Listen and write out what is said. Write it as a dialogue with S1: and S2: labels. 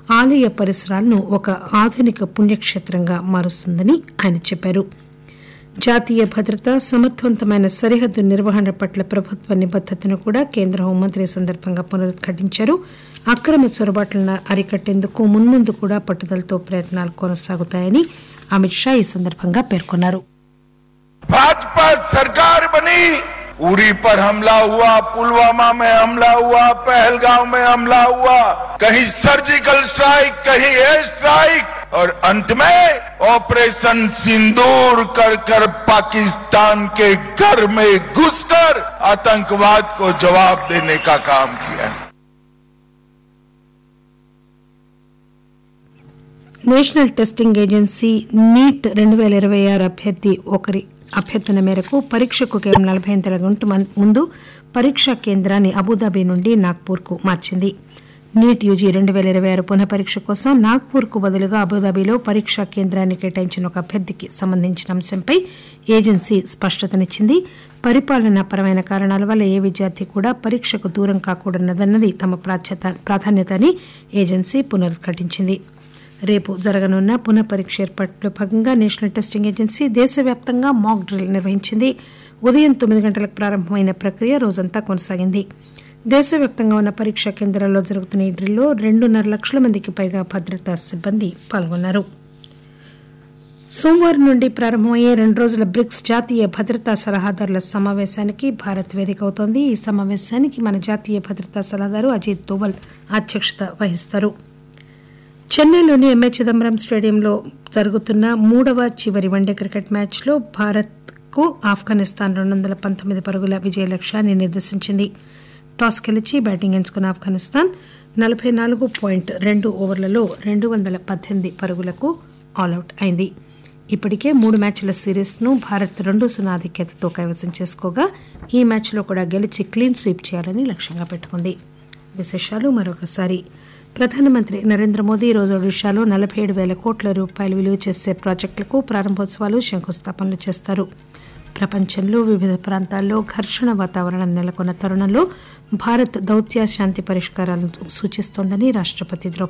S1: ఆలయ పరిసరాలను ఒక ఆధునిక పుణ్యక్షేత్రంగా మారుస్తుందని ఆయన చెప్పారు. జాతీయ భద్రత, సమర్థవంతమైన సరిహద్దు నిర్వహణ పట్ల ప్రభుత్వ నిబద్దతను కూడా కేంద్ర హోంమంత్రి ఈ సందర్భంగా పునరుద్ఘాటించారు. అక్రమ చొరబాట్లను అరికట్టేందుకు మున్ముందు కూడా పట్టుదలతో ప్రయత్నాలు కొనసాగుతాయని అమిత్ షా ఈ సందర్భంగా పేర్కొన్నారు.
S2: भाजपा सरकार बनी, उरी पर हमला हुआ, पुलवामा में हमला हुआ, पहलगांव में हमला हुआ, कहीं सर्जिकल स्ट्राइक, कहीं एयर स्ट्राइक और अंत में ऑपरेशन सिंदूर कर कर पाकिस्तान के घर में घुसकर आतंकवाद को जवाब देने का काम किया.
S1: నేషనల్ టెస్టింగ్ ఏజెన్సీ నీట్ 2026 అభ్యర్థన మేరకు పరీక్షకు కేవలం 48 గంటల ముందు పరీక్షా కేంద్రాన్ని అబుదాబి నుండి నాగ్పూర్కు మార్చింది. నీట్ యూజీ 2026 పునః పరీక్ష కోసం నాగ్పూర్కు బదులుగా అబుదాబిలో పరీక్షా కేంద్రాన్ని కేటాయించిన ఒక అభ్యర్థికి సంబంధించిన అంశంపై ఏజెన్సీ స్పష్టతనిచ్చింది. పరిపాలనాపరమైన కారణాల వల్ల ఏ విద్యార్థి కూడా పరీక్షకు దూరం కాకూడదన్నది తమ ప్రాధాన్యత అని ఏజెన్సీ పునరుద్ఘాటించింది. రేపు జరగనున్న పునః పరీక్ష ఏర్పాట్లో భాగంగా నేషనల్ టెస్టింగ్ ఏజెన్సీ దేశవ్యాప్తంగా మాక్ డ్రిల్ నిర్వహించింది. ఉదయం 9 గంటలకు ప్రారంభమైన ప్రక్రియ రోజంతా కొనసాగింది. దేశవ్యాప్తంగా ఉన్న పరీక్షా కేంద్రాల్లో జరుగుతున్న ఈ డ్రిల్లో 2.5 లక్షల మందికి పైగా భద్రతా సిబ్బంది పాల్గొన్నారు. సోమవారం నుండి ప్రారంభమయ్యే 2 రోజుల బ్రిక్స్ జాతీయ భద్రతా సలహాదారుల సమావేశానికి భారత్ వేదిక అవుతోంది. ఈ సమావేశానికి మన జాతీయ భద్రతా సలహాదారు అజిత్ దోవల్ అధ్యక్షత వహిస్తారు. చెన్నైలోని ఎంఏ చిదంబరం స్టేడియంలో జరుగుతున్న 3వ చివరి వన్డే క్రికెట్ మ్యాచ్లో భారత్కు ఆఫ్ఘనిస్తాన్ 219 పరుగుల విజయ లక్ష్యాన్ని నిర్దేశించింది. టాస్ గెలిచి బ్యాటింగ్ ఎంచుకున్న ఆఫ్ఘనిస్తాన్ 44.2 ఓవర్లలో 218 పరుగులకు ఆలౌట్ అయింది. ఇప్పటికే 3 మ్యాచ్ల సిరీస్ను భారత్ 2-0 ఆధిక్యతతో కైవసం చేసుకోగా ఈ మ్యాచ్లో కూడా గెలిచి క్లీన్ స్వీప్ చేయాలని లక్ష్యంగా పెట్టుకుంది. విశేషాలు మరొకసారి. ప్రధానమంత్రి నరేంద్ర మోదీ ఈరోజు ఒడిశాలో 47,000 కోట్ల రూపాయలు విలువ చేసే ప్రాజెక్టులకు ప్రారంభోత్సవాలు, శంకుస్థాపనలు చేస్తారు. ప్రపంచంలో వివిధ ప్రాంతాల్లో ఘర్షణ వాతావరణం నెలకొన్న తరుణంలో భారత్ దౌత్య శాంతి పరిష్కారాలను సూచిస్తోందని రాష్టపతి ద్రౌపది